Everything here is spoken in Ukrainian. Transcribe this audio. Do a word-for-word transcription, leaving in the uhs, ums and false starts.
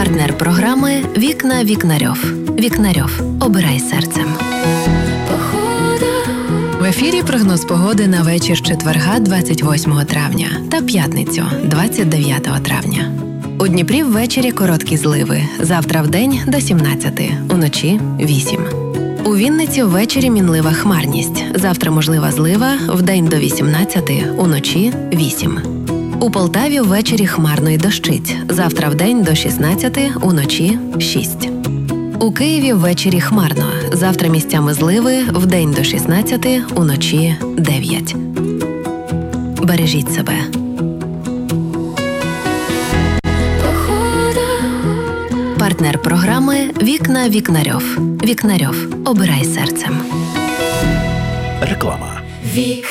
Партнер програми «Вікна Вікнарьов». Вікнарьов. Обирай серцем. В ефірі прогноз погоди на вечір четверга двадцять восьмого травня та п'ятницю двадцять дев'ятого травня. У Дніпрі ввечері короткі зливи, завтра вдень до сімнадцяти, уночі вісім. У Вінниці ввечері мінлива хмарність, завтра можлива злива, вдень до вісімнадцяти, уночі вісім. У Полтаві ввечері хмарно й дощить, завтра вдень до шістнадцяти, уночі шість. У Києві ввечері хмарно, завтра місцями зливи, вдень до шістнадцяти, уночі дев'ять. Бережіть себе. Партнер програми «Вікна Вікнарьов». Вікнарьов. Обирай серцем. Реклама. Вікна